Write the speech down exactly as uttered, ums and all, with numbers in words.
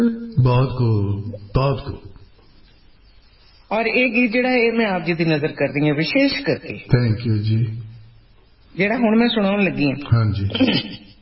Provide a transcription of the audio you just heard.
बहुत खूब, बहुत खूब। और एक गीत जिहड़ा है मैं आप जी की नजर कर रही हूँ विशेष करके। थैंक यू जी। जिहड़ा हुण मैं सुनाउण लगी हां, हाँ जी,